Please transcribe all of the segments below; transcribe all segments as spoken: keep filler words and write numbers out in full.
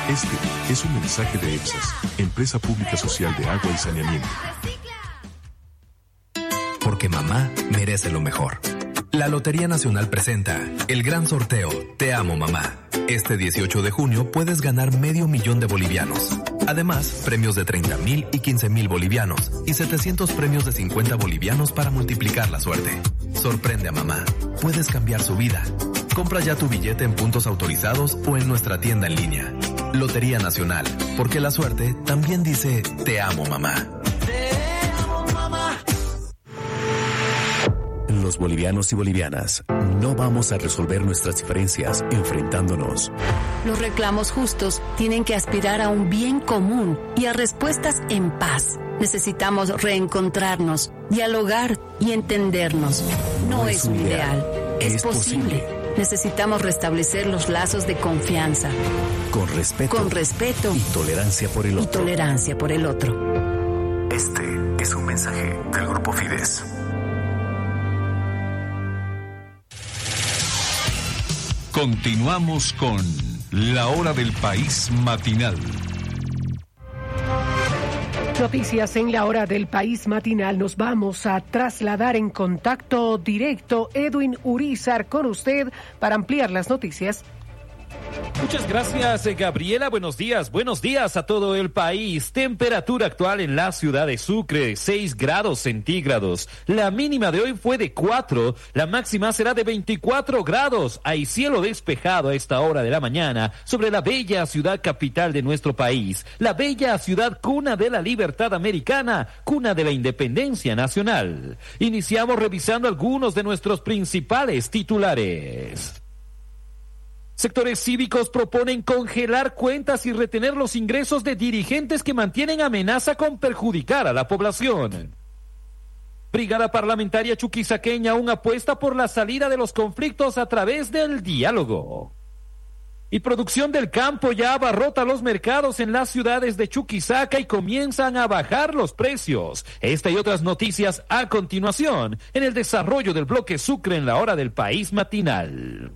Este es un mensaje de EPSAS, Empresa Pública Social de Agua y Saneamiento. Porque mamá merece lo mejor. La Lotería Nacional presenta el gran sorteo Te Amo Mamá. Este dieciocho de junio puedes ganar medio millón de bolivianos. Además, premios de treinta mil y quince mil bolivianos y setecientos premios de cincuenta bolivianos para multiplicar la suerte. Sorprende a mamá. Puedes cambiar su vida. Compra ya tu billete en puntos autorizados o en nuestra tienda en línea. Lotería Nacional, porque la suerte también dice Te amo mamá. Los bolivianos y bolivianas no vamos a resolver nuestras diferencias enfrentándonos. Los reclamos justos tienen que aspirar a un bien común y a respuestas en paz. Necesitamos reencontrarnos, dialogar y entendernos. No, no es un ideal, es, es posible. posible. Necesitamos restablecer los lazos de confianza. Con respeto. Con respeto. Y tolerancia por el otro. Y tolerancia por el otro. Este es un mensaje del Grupo Fides. Continuamos con La Hora del País Matinal. Noticias en La Hora del País Matinal. Nos vamos a trasladar en contacto directo Edwin Urizar con usted para ampliar las noticias. Muchas gracias, Gabriela. Buenos días, buenos días a todo el país. Temperatura actual en la ciudad de Sucre, seis grados centígrados. La mínima de hoy fue de cuatro, la máxima será de veinticuatro grados. Hay cielo despejado a esta hora de la mañana sobre la bella ciudad capital de nuestro país. La bella ciudad cuna de la libertad americana, cuna de la independencia nacional. Iniciamos revisando algunos de nuestros principales titulares. Sectores cívicos proponen congelar cuentas y retener los ingresos de dirigentes que mantienen amenaza con perjudicar a la población. Brigada Parlamentaria Chuquisaqueña aún apuesta por la salida de los conflictos a través del diálogo. Y producción del campo ya abarrota los mercados en las ciudades de Chuquisaca y comienzan a bajar los precios. Esta y otras noticias a continuación en el desarrollo del bloque Sucre en La Hora del País Matinal.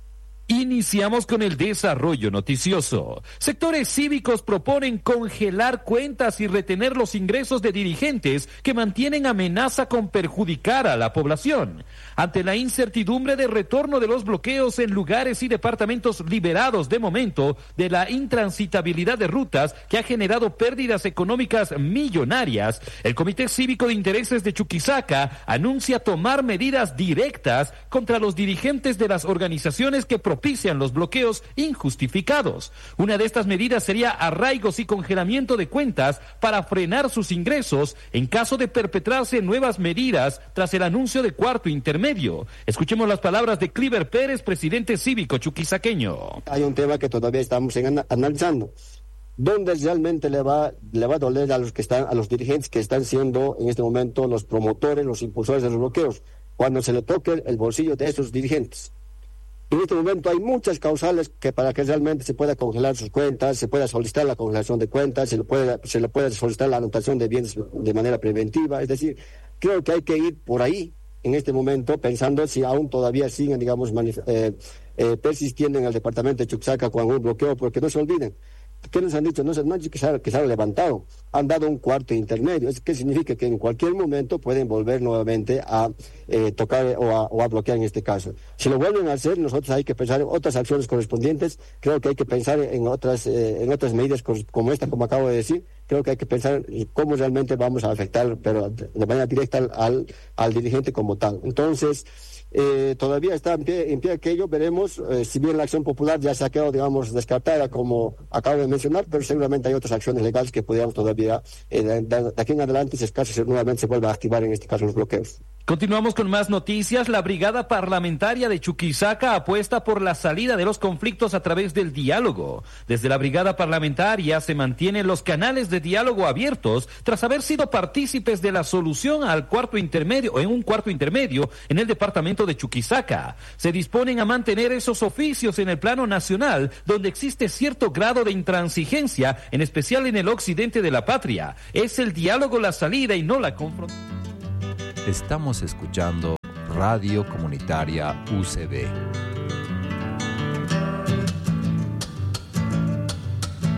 Iniciamos con el desarrollo noticioso. Sectores cívicos proponen congelar cuentas y retener los ingresos de dirigentes que mantienen amenaza con perjudicar a la población. Ante la incertidumbre de retorno de los bloqueos en lugares y departamentos liberados de momento de la intransitabilidad de rutas que ha generado pérdidas económicas millonarias, el Comité Cívico de Intereses de Chuquisaca anuncia tomar medidas directas contra los dirigentes de las organizaciones que propician los bloqueos injustificados. Una de estas medidas sería arraigos y congelamiento de cuentas para frenar sus ingresos en caso de perpetrarse nuevas medidas tras el anuncio de cuarto intermedio. Escuchemos las palabras de Cliver Pérez, presidente cívico chuquisaqueño. Hay un tema que todavía estamos en, analizando. ¿Dónde realmente le va, le va a doler a los que están, a los dirigentes que están siendo en este momento los promotores, los impulsores de los bloqueos? Cuando se le toque el bolsillo de esos dirigentes. En este momento hay muchas causales que para que realmente se pueda congelar sus cuentas, se pueda solicitar la congelación de cuentas, se le puede, se le puede solicitar la anotación de bienes de manera preventiva. Es decir, creo que hay que ir por ahí en este momento pensando si aún todavía siguen, digamos, manif- eh, eh, persistiendo en el departamento de Chuquisaca con algún bloqueo, porque no se olviden. ¿Qué nos han dicho? No, no es que se, ha, que se ha levantado, han dado un cuarto intermedio. ¿Qué significa? Que en cualquier momento pueden volver nuevamente a eh, tocar o a, o a bloquear en este caso. Si lo vuelven a hacer, nosotros hay que pensar en otras acciones correspondientes. Creo que hay que pensar en otras eh, en otras medidas como esta, como acabo de decir. Creo que hay que pensar en cómo realmente vamos a afectar, pero de manera directa al, al, al dirigente como tal. Entonces, Eh, todavía está en pie, en pie aquello, veremos, eh, si bien la acción popular ya se ha quedado, digamos, descartada, como acabo de mencionar, pero seguramente hay otras acciones legales que podríamos todavía, eh, de, de aquí en adelante, si es caso, si nuevamente se vuelve a activar, en este caso, los bloqueos. Continuamos con más noticias. La Brigada Parlamentaria de Chuquisaca apuesta por la salida de los conflictos a través del diálogo. Desde la Brigada Parlamentaria se mantienen los canales de diálogo abiertos tras haber sido partícipes de la solución al cuarto intermedio, o en un cuarto intermedio en el departamento de Chuquisaca. Se disponen a mantener esos oficios en el plano nacional, donde existe cierto grado de intransigencia, en especial en el occidente de la patria. Es el diálogo la salida y no la confrontación. Estamos escuchando Radio Comunitaria U C B.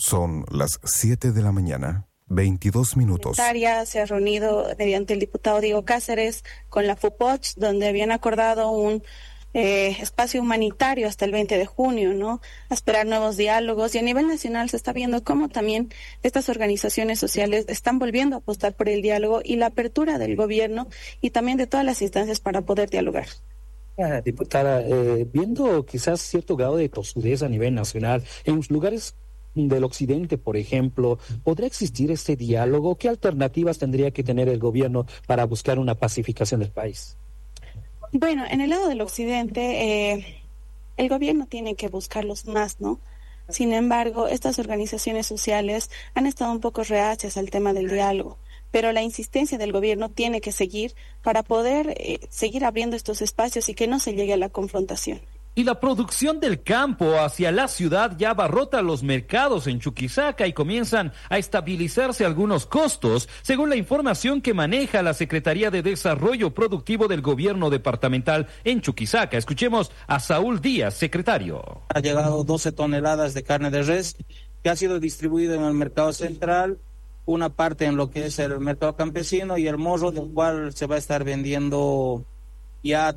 Son las siete de la mañana, veintidós minutos. Se ha reunido mediante el diputado Diego Cáceres con la FUPOCH, donde habían acordado un eh, espacio humanitario hasta el veinte de junio, ¿no? A esperar nuevos diálogos, y a nivel nacional se está viendo cómo también estas organizaciones sociales están volviendo a apostar por el diálogo y la apertura del gobierno y también de todas las instancias para poder dialogar. Ah, diputada, eh, viendo quizás cierto grado de tosudez a nivel nacional, en los lugares del occidente, por ejemplo, ¿podría existir este diálogo? ¿Qué alternativas tendría que tener el gobierno para buscar una pacificación del país? Bueno, en el lado del occidente, eh, el gobierno tiene que buscarlos más, ¿no? Sin embargo, estas organizaciones sociales han estado un poco reacias al tema del diálogo, pero la insistencia del gobierno tiene que seguir para poder eh, seguir abriendo estos espacios y que no se llegue a la confrontación. Y la producción del campo hacia la ciudad ya abarrota los mercados en Chuquisaca y comienzan a estabilizarse algunos costos, según la información que maneja la Secretaría de Desarrollo Productivo del Gobierno Departamental en Chuquisaca. Escuchemos a Saúl Díaz, secretario. Ha llegado doce toneladas de carne de res que ha sido distribuida en el mercado central, una parte en lo que es el mercado campesino y el morro, del cual se va a estar vendiendo ya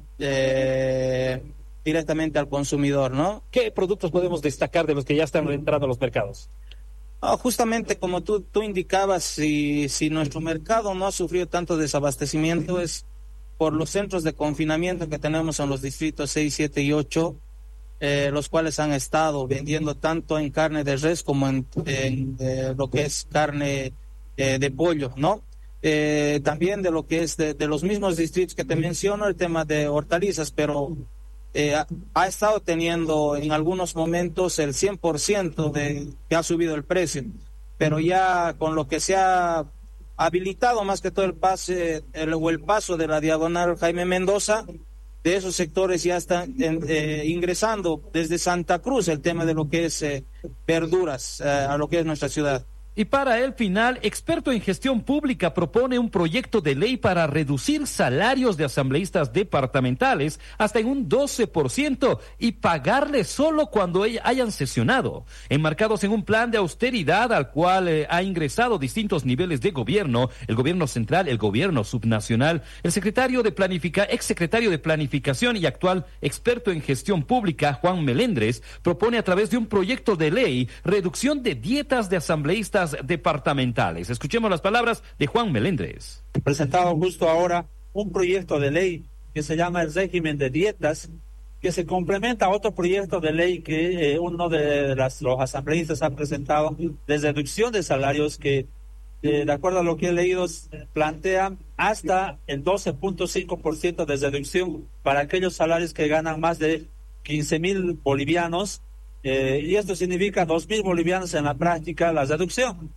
eh, directamente al consumidor, ¿no? ¿Qué productos podemos destacar de los que ya están entrando a los mercados? Oh, justamente como tú, tú indicabas, si, si nuestro mercado no ha sufrido tanto desabastecimiento es por los centros de confinamiento que tenemos en los distritos seis, siete y ocho, eh, los cuales han estado vendiendo tanto en carne de res como en, en eh, lo que es carne eh, de pollo, ¿no? Eh, también de lo que es de, de los mismos distritos que te menciono, el tema de hortalizas, pero eh, ha, ha estado teniendo en algunos momentos el cien por ciento de que ha subido el precio, pero ya con lo que se ha habilitado más que todo el pase el, o el paso de la diagonal Jaime Mendoza, de esos sectores ya están eh, ingresando desde Santa Cruz el tema de lo que es eh, verduras eh, a lo que es nuestra ciudad. Y para el final, experto en gestión pública propone un proyecto de ley para reducir salarios de asambleístas departamentales hasta en un doce por ciento y pagarles solo cuando hayan sesionado, enmarcados en un plan de austeridad al cual eh, ha ingresado distintos niveles de gobierno, el gobierno central, el gobierno subnacional. El secretario de planifica, exsecretario de Planificación y actual experto en gestión pública, Juan Melendres, propone a través de un proyecto de ley reducción de dietas de asambleístas departamentales. Escuchemos las palabras de Juan Melendres. Presentado justo ahora un proyecto de ley que se llama el régimen de dietas, que se complementa a otro proyecto de ley que eh, uno de las, los asambleístas ha presentado de reducción de salarios que, eh, de acuerdo a lo que he leído, plantea hasta el doce punto cinco por ciento de reducción para aquellos salarios que ganan más de quince mil bolivianos. Eh, y esto significa dos mil bolivianos en la práctica la reducción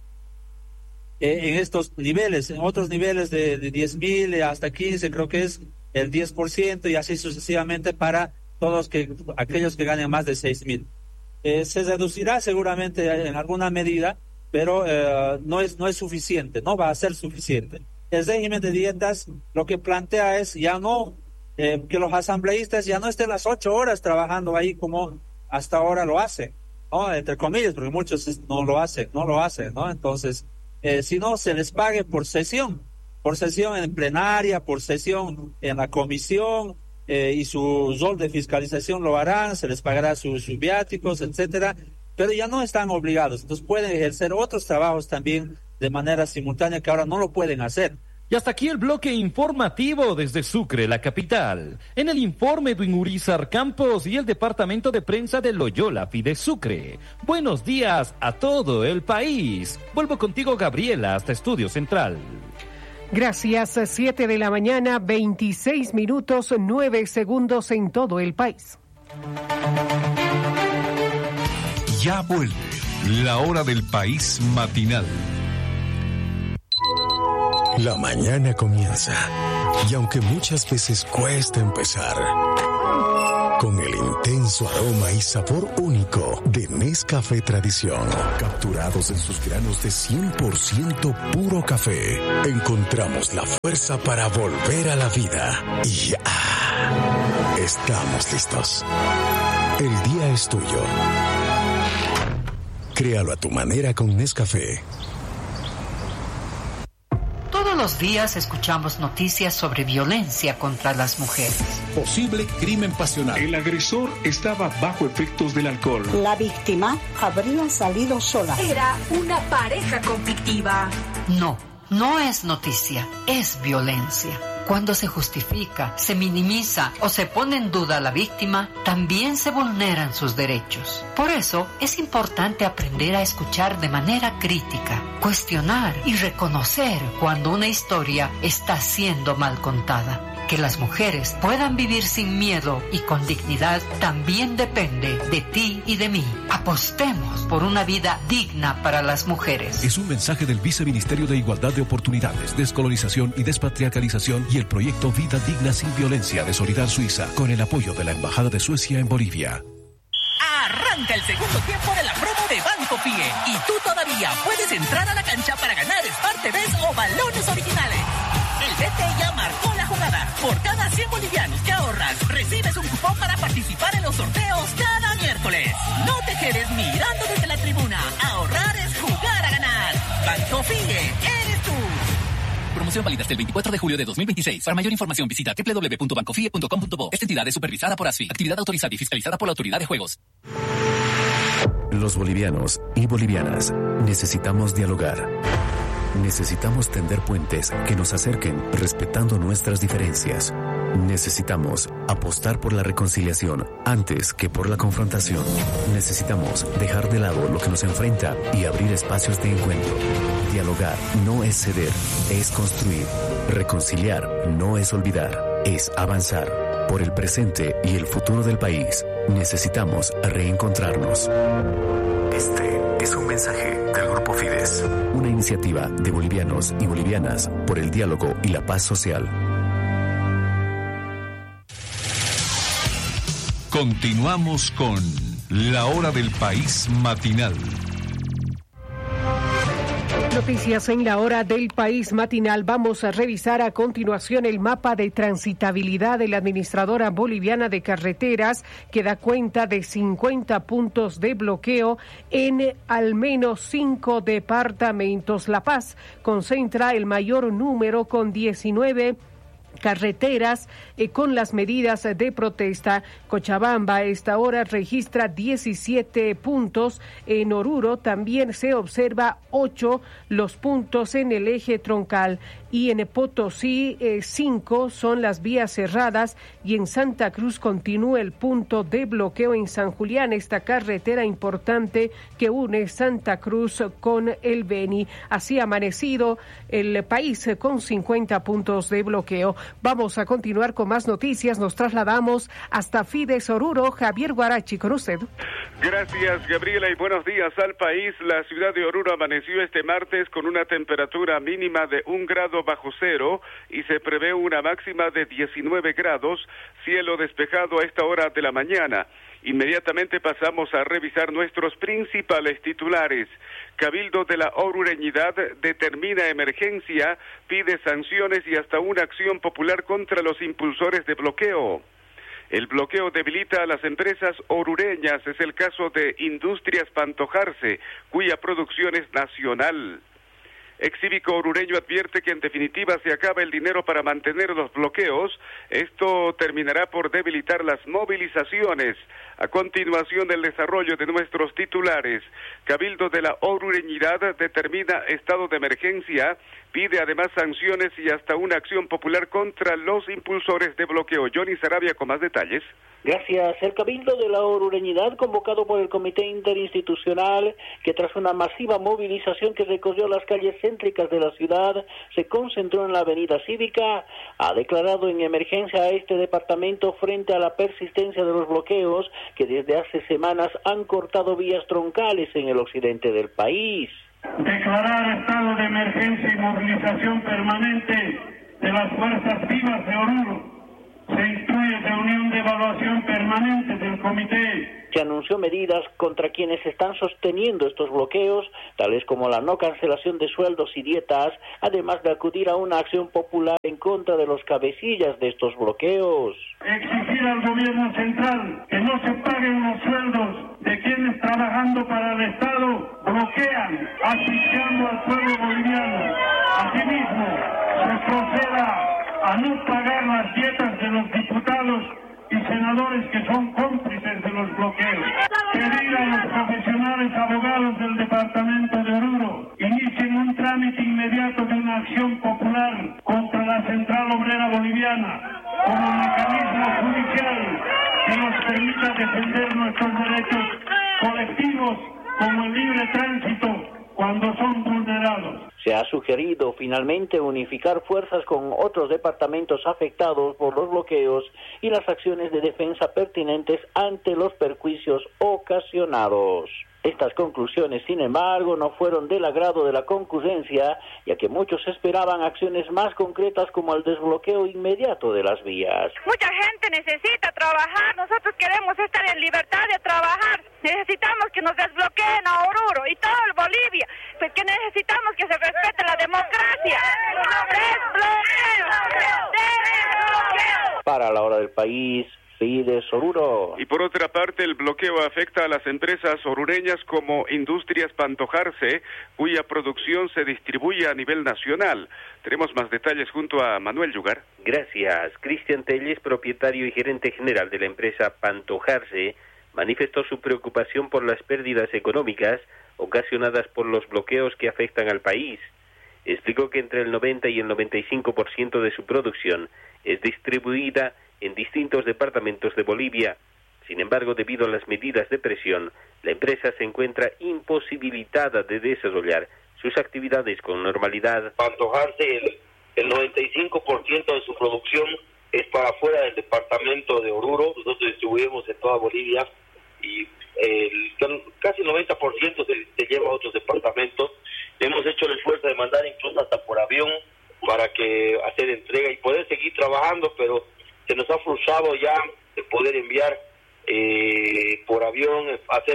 eh, en estos niveles. En otros niveles de, de diez mil hasta quince creo que es el diez por ciento y así sucesivamente para todos que aquellos que ganen más de seis mil. Eh, se reducirá seguramente en alguna medida, pero eh, no es no es suficiente, no va a ser suficiente. El régimen de dietas lo que plantea es ya no eh, que los asambleístas ya no estén las ocho horas trabajando ahí como hasta ahora lo hacen, ¿no? Entre comillas, porque muchos no lo hacen, no lo hacen, ¿no? Entonces, eh, si no, se les pague por sesión, por sesión en plenaria, por sesión en la comisión, eh, y su rol de fiscalización lo harán, se les pagará sus, sus viáticos, etcétera, pero ya no están obligados, entonces pueden ejercer otros trabajos también de manera simultánea que ahora no lo pueden hacer. Y hasta aquí el bloque informativo desde Sucre, la capital. En el informe Edwin Urizar Campos y el departamento de prensa de Loyola Fide Sucre. Buenos días a todo el país. Vuelvo contigo, Gabriela, hasta Estudio Central. Gracias. Siete de la mañana, veintiséis minutos, nueve segundos en todo el país. Ya vuelve la hora del país matinal. La mañana comienza y aunque muchas veces cuesta empezar, con el intenso aroma y sabor único de Nescafé Tradición, capturados en sus granos de cien por ciento puro café, encontramos la fuerza para volver a la vida y ah, estamos listos. El día es tuyo. Créalo a tu manera con Nescafé. Todos los días escuchamos noticias sobre violencia contra las mujeres. Posible crimen pasional. El agresor estaba bajo efectos del alcohol. La víctima habría salido sola. Era una pareja conflictiva. No, no es noticia, es violencia. Cuando se justifica, se minimiza o se pone en duda a la víctima, también se vulneran sus derechos. Por eso, es importante aprender a escuchar de manera crítica, cuestionar y reconocer cuando una historia está siendo mal contada. Que las mujeres puedan vivir sin miedo y con dignidad también depende de ti y de mí. Apostemos por una vida digna para las mujeres. Es un mensaje del Viceministerio de Igualdad de Oportunidades, Descolonización y Despatriarcalización y el proyecto Vida Digna Sin Violencia de Solidar Suiza, con el apoyo de la Embajada de Suecia en Bolivia. Arranca el segundo tiempo de la promo de Banco Fie y tú todavía puedes entrar a la cancha para ganar Smart T Vs o balones originales. El B T ya marcó la jugada. Por cada cien bolivianos que ahorras, recibes un cupón para participar en los sorteos cada miércoles. No te quedes mirando desde la tribuna. Ahorrar es jugar a ganar. Banco Fie, eres tú. Promoción válida hasta el veinticuatro de julio de dos mil veintiséis. Para mayor información visita doble u doble u doble u punto banco fie punto com punto bo. Esta entidad es supervisada por ASFI. Actividad autorizada y fiscalizada por la Autoridad de Juegos. Los bolivianos y bolivianas necesitamos dialogar. Necesitamos tender puentes que nos acerquen respetando nuestras diferencias. Necesitamos apostar por la reconciliación antes que por la confrontación. Necesitamos dejar de lado lo que nos enfrenta y abrir espacios de encuentro. Dialogar no es ceder, es construir. Reconciliar no es olvidar, es avanzar. Por el presente y el futuro del país, necesitamos reencontrarnos. Este es un mensaje del Grupo Fides, una iniciativa de bolivianos y bolivianas por el diálogo y la paz social. Continuamos con La Hora del País Matinal. Noticias en La Hora del País Matinal. Vamos a revisar a continuación el mapa de transitabilidad de la Administradora Boliviana de Carreteras, que da cuenta de cincuenta puntos de bloqueo en al menos cinco departamentos. La Paz concentra el mayor número con diecinueve carreteras eh, con las medidas de protesta. Cochabamba a esta hora registra diecisiete puntos. En Oruro también se observa ocho los puntos en el eje troncal, y en Potosí eh, cinco son las vías cerradas, y en Santa Cruz continúa el punto de bloqueo en San Julián, esta carretera importante que une Santa Cruz con el Beni. Así ha amanecido el país con cincuenta puntos de bloqueo. Vamos a continuar con más noticias. Nos trasladamos hasta Fides Oruro. Javier Guarachi, con usted. Gracias, Gabriela, y buenos días al país. La ciudad de Oruro amaneció este martes con una temperatura mínima de un grado bajo cero y se prevé una máxima de diecinueve grados, cielo despejado a esta hora de la mañana. Inmediatamente pasamos a revisar nuestros principales titulares. Cabildo de la Orureñidad determina emergencia, pide sanciones y hasta una acción popular contra los impulsores de bloqueo. El bloqueo debilita a las empresas orureñas, es el caso de Industrias Pantojarse, cuya producción es nacional. Excívico orureño advierte que en definitiva se acaba el dinero para mantener los bloqueos. Esto terminará por debilitar las movilizaciones. A continuación, el desarrollo de nuestros titulares. Cabildo de la Orureñidad determina estado de emergencia, pide además sanciones y hasta una acción popular contra los impulsores de bloqueo. Johnny Sarabia con más detalles. Gracias. El Cabildo de la Orureñidad, convocado por el Comité Interinstitucional, que tras una masiva movilización que recorrió las calles céntricas de la ciudad, se concentró en la avenida Cívica, ha declarado en emergencia a este departamento frente a la persistencia de los bloqueos que desde hace semanas han cortado vías troncales en el occidente del país. Declarar estado de emergencia y movilización permanente de las fuerzas vivas de Oruro. Se instruye reunión de evaluación permanente del comité. Se anunció medidas contra quienes están sosteniendo estos bloqueos, tales como la no cancelación de sueldos y dietas, además de acudir a una acción popular en contra de los cabecillas de estos bloqueos. Exigir al gobierno central que no se paguen los sueldos de quienes trabajan trabajando para el Estado, bloquean, asfixiando al pueblo boliviano. Asimismo, se proceda a no pagar las dietas de los diputados y senadores que son cómplices de los bloqueos. Pedir a los profesionales abogados del departamento de Oruro inicien un trámite inmediato de una acción popular contra la Central Obrera Boliviana como mecanismo judicial que nos permita defender nuestros derechos colectivos como el libre tránsito cuando son vulnerados. Se ha sugerido finalmente unificar fuerzas con otros departamentos afectados por los bloqueos y las acciones de defensa pertinentes ante los perjuicios ocasionados. Estas conclusiones, sin embargo, no fueron del agrado de la concurrencia, ya que muchos esperaban acciones más concretas como el desbloqueo inmediato de las vías. Mucha gente necesita trabajar, nosotros queremos estar en libertad de trabajar, necesitamos que nos desbloqueen a Oruro y todo el Bolivia, pues que necesitamos que se respete la democracia. ¡Desbloqueo! ¡Desbloqueo! Para la hora del país, Fides Oruro. Y por otra parte, el bloqueo afecta a las empresas orureñas como Industrias Pantojarse, cuya producción se distribuye a nivel nacional. Tenemos más detalles junto a Manuel Yugar. Gracias. Cristian Telles, propietario y gerente general de la empresa Pantojarse, manifestó su preocupación por las pérdidas económicas ocasionadas por los bloqueos que afectan al país. Explicó que entre el noventa y el noventa y cinco por ciento de su producción es distribuida en distintos departamentos de Bolivia. Sin embargo, debido a las medidas de presión, la empresa se encuentra imposibilitada de desarrollar sus actividades con normalidad. Pantojarse, el, el noventa y cinco por ciento de su producción es para fuera del departamento de Oruro. Nosotros distribuimos en toda Bolivia y el, casi el noventa por ciento se, se lleva a otros departamentos. Hemos hecho el esfuerzo de mandar incluso hasta por avión para que hacer entrega y poder seguir trabajando, pero se nos ha frustrado ya de poder enviar eh, por avión, hacer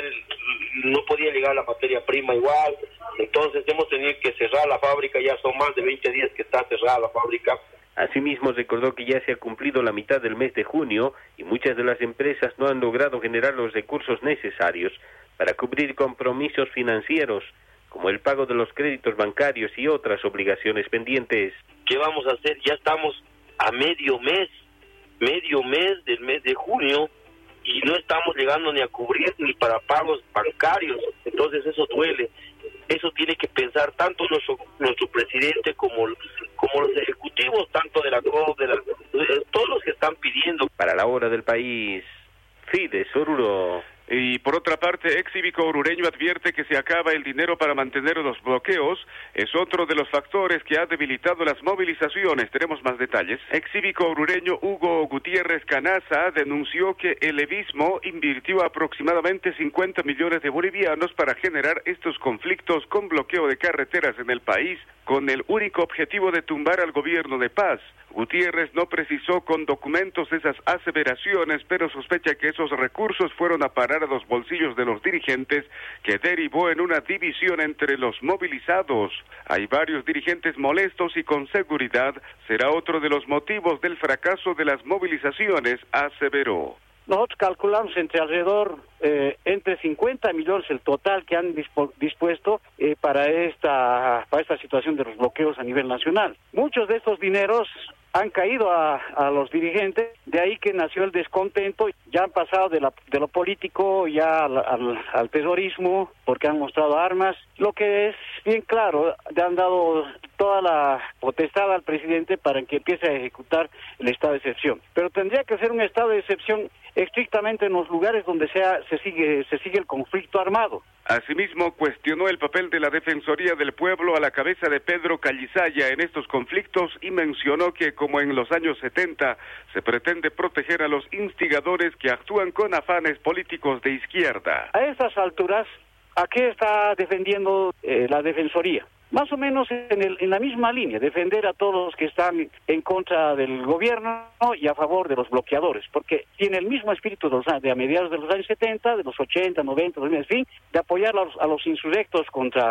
no podía llegar la materia prima igual, entonces hemos tenido que cerrar la fábrica, ya son más de veinte días que está cerrada la fábrica. Asimismo, recordó que ya se ha cumplido la mitad del mes de junio y muchas de las empresas no han logrado generar los recursos necesarios para cubrir compromisos financieros, como el pago de los créditos bancarios y otras obligaciones pendientes. ¿Qué vamos a hacer? Ya estamos a medio mes, medio mes del mes de junio, y no estamos llegando ni a cubrir ni para pagos bancarios, entonces eso duele. Eso tiene que pensar tanto nuestro nuestro presidente como, como los ejecutivos, tanto de la C O P, de la, de todos los que están pidiendo. Para la hora del país, Fides Oruro. Y por otra parte, ex cívico orureño advierte que se acaba el dinero para mantener los bloqueos. Es otro de los factores que ha debilitado las movilizaciones. Tenemos más detalles. Ex cívico orureño Hugo Gutiérrez Canaza denunció que el levismo invirtió aproximadamente cincuenta millones de bolivianos para generar estos conflictos con bloqueo de carreteras en el país, con el único objetivo de tumbar al gobierno de paz. Gutiérrez no precisó con documentos esas aseveraciones, pero sospecha que esos recursos fueron a parar a los bolsillos de los dirigentes, que derivó en una división entre los movilizados. Hay varios dirigentes molestos y con seguridad será otro de los motivos del fracaso de las movilizaciones, aseveró. Nosotros calculamos entre alrededor, eh, entre cincuenta millones el total que han dispo, dispuesto eh, para esta para esta situación de los bloqueos a nivel nacional. Muchos de estos dineros han caído a, a los dirigentes, de ahí que nació el descontento, ya han pasado de, la, de lo político ya al, al, al terrorismo, porque han mostrado armas, lo que es bien claro, le han dado toda la potestad al presidente para que empiece a ejecutar el estado de excepción. Pero tendría que ser un estado de excepción estrictamente en los lugares donde sea, se sigue se sigue el conflicto armado. Asimismo, cuestionó el papel de la Defensoría del Pueblo a la cabeza de Pedro Calizaya en estos conflictos y mencionó que, como en los años setenta, se pretende proteger a los instigadores que actúan con afanes políticos de izquierda. A estas alturas, ¿a qué está defendiendo eh, la Defensoría? Más o menos en, el, en la misma línea, defender a todos los que están en contra del gobierno y a favor de los bloqueadores, porque tiene el mismo espíritu de, los, de a mediados de los años setenta, de los ochenta, noventa, dos mil, en fin, de apoyar a los, a los insurrectos contra,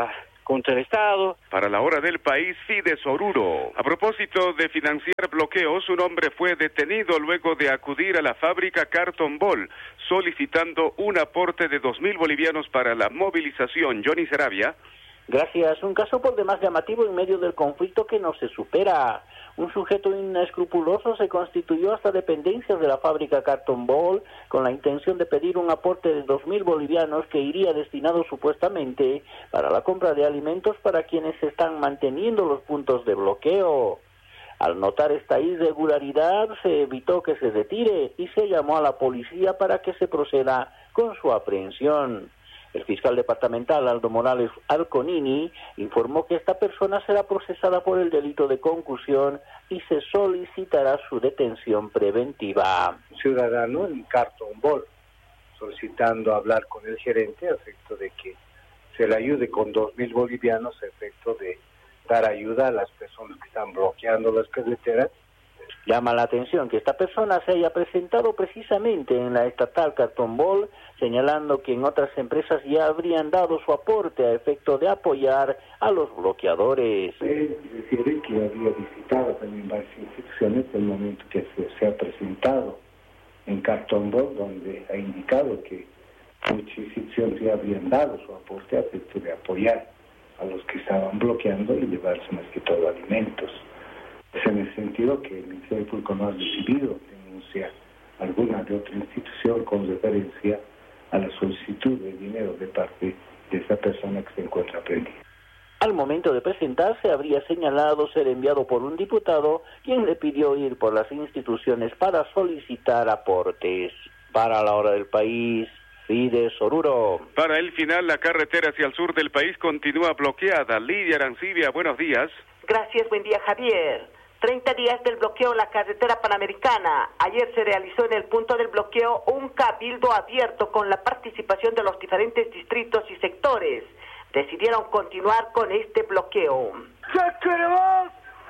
contra el Estado. Para la hora del país, Fides Oruro. A propósito de financiar bloqueos, un hombre fue detenido luego de acudir a la fábrica Carton Ball, solicitando un aporte de dos mil bolivianos para la movilización. Johnny Sarabia. Gracias. Un caso por demás llamativo en medio del conflicto que no se supera. Un sujeto inescrupuloso se constituyó hasta dependencias de la fábrica Carton Ball con la intención de pedir un aporte de dos mil bolivianos que iría destinado supuestamente para la compra de alimentos para quienes están manteniendo los puntos de bloqueo. Al notar esta irregularidad, se evitó que se retire y se llamó a la policía para que se proceda con su aprehensión. El fiscal departamental Aldo Morales Alconini informó que esta persona será procesada por el delito de concusión y se solicitará su detención preventiva. Ciudadano en Carton Ball, solicitando hablar con el gerente a efecto de que se le ayude con dos mil bolivianos a efecto de dar ayuda a las personas que están bloqueando las carreteras. Llama la atención que esta persona se haya presentado precisamente en la estatal Carton Ball, señalando que en otras empresas ya habrían dado su aporte a efecto de apoyar a los bloqueadores. Él refiere que había visitado también varias instituciones en el momento que se, se ha presentado en Carton Ball, donde ha indicado que muchas instituciones ya habían dado su aporte a efecto de apoyar a los que estaban bloqueando y llevarse más que todo alimentos. Es en el sentido que el Ministerio Público no ha recibido denuncia alguna de otra institución con referencia a la solicitud de dinero de parte de esa persona que se encuentra prendida. Al momento de presentarse habría señalado ser enviado por un diputado quien le pidió ir por las instituciones para solicitar aportes. Para la hora del país, Fides Oruro. Para el final, la carretera hacia el sur del país continúa bloqueada. Lidia Arancibia, buenos días. Gracias, buen día, Javier. treinta días del bloqueo en la carretera panamericana. Ayer se realizó en el punto del bloqueo un cabildo abierto con la participación de los diferentes distritos y sectores. Decidieron continuar con este bloqueo. ¿Qué queremos?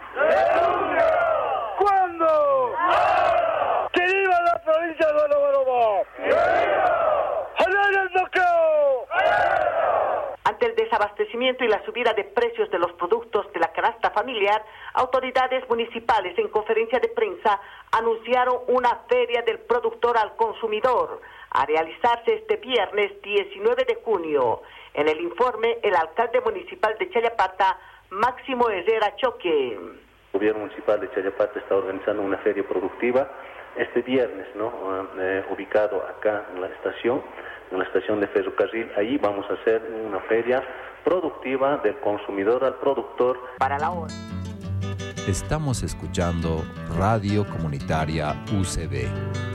¿Cuándo? ¡Ahora! ¡Que viva la provincia de Oroborobó! ¡Jallar el bloqueo! Ante el desabastecimiento y la subida de precios de los productos de la canasta familiar, autoridades municipales en conferencia de prensa anunciaron una feria del productor al consumidor a realizarse este viernes diecinueve de junio. En el informe, el alcalde municipal de Chayapata, Máximo Herrera Choque. El gobierno municipal de Chayapata está organizando una feria productiva este viernes, ¿no? Eh, ubicado acá en la estación, en la estación de ferrocarril. Ahí vamos a hacer una feria productiva del consumidor al productor. Para la hora. Estamos escuchando Radio Comunitaria U C B.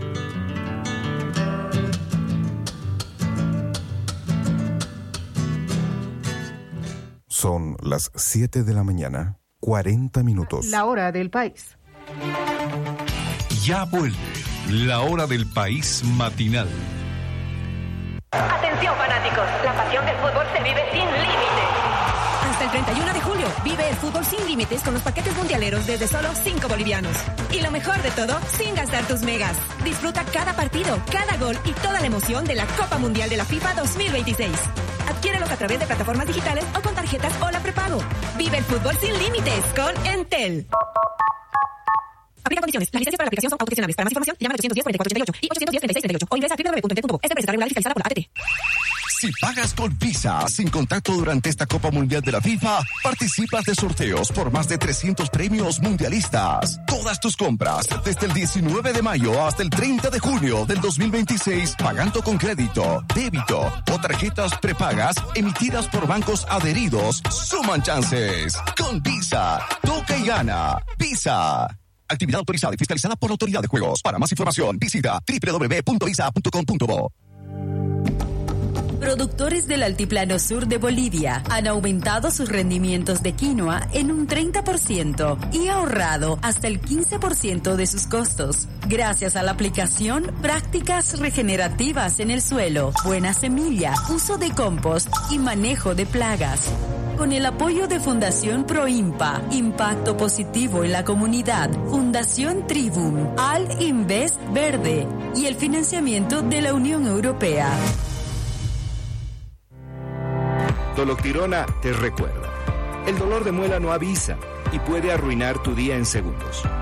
Son las siete de la mañana, cuarenta minutos. La hora del país. Ya vuelve la hora del país matinal. Atención fanáticos, la pasión del fútbol se vive sin límites. Hasta el treinta y uno de julio, vive el fútbol sin límites con los paquetes mundialeros desde solo cinco bolivianos. Y lo mejor de todo, sin gastar tus megas. Disfruta cada partido, cada gol y toda la emoción de la Copa Mundial de la FIFA dos mil veintiséis. Adquiérelos a través de plataformas digitales o con tarjetas Hola Prepago. Vive el fútbol sin límites con Entel. Aplica condiciones. Las licencias para la aplicación son autogestionables. Para más información, llama al ochocientos diez, cuarenta y cuatro ochenta y ocho y ochocientos diez, treinta y seis, treinta y ocho o ingresa a doble u doble u doble u punto entel punto co. Esta empresa está regular y fiscalizada por la A T T. Si pagas con Visa sin contacto durante esta Copa Mundial de la FIFA, participas de sorteos por más de trescientos premios mundialistas. Todas tus compras desde el diecinueve de mayo hasta el treinta de junio del dos mil veintiséis, pagando con crédito, débito o tarjetas prepagas emitidas por bancos adheridos, suman chances. Con Visa, toca y gana. Visa. Actividad autorizada y fiscalizada por la Autoridad de Juegos. Para más información, visita doble u doble u doble u punto visa punto com punto bo. Productores del Altiplano Sur de Bolivia han aumentado sus rendimientos de quinoa en un treinta por ciento y ahorrado hasta el quince por ciento de sus costos, gracias a la aplicación prácticas regenerativas en el suelo, buena semilla, uso de compost y manejo de plagas. Con el apoyo de Fundación Proimpa, Impacto Positivo en la Comunidad, Fundación Tribum, Al Invest Verde y el financiamiento de la Unión Europea. Doloxtirona te recuerda. El dolor de muela no avisa y puede arruinar tu día en segundos.